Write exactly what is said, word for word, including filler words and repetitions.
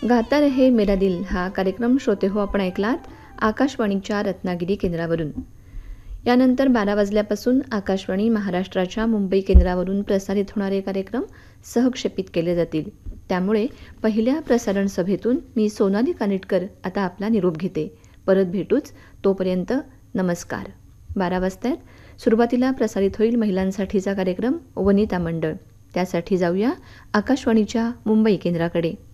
गाता रहे मेरा दिल हा कार्यक्रम श्रोते हो आपण ऐकलात आकाशवाणीच्या रत्नागिरी केंद्रावरून. यानंतर बारा वाजल्यापासून आकाशवाणी महाराष्ट्राच्या मुंबई केंद्रावरून प्रसारित होणारे कार्यक्रम सहक्षेपित केले जातील. त्यामुळे पहिल्या प्रसारण सभेतून मी सोनाली कानिटकर आता आपला निरोप घेते. परत भेटूच, तोपर्यंत नमस्कार. बारा वाजतायत. सुरुवातीला प्रसारित होईल महिलांसाठीचा कार्यक्रम वनिता मंडळ. त्यासाठी जाऊया आकाशवाणीच्या मुंबई केंद्राकडे.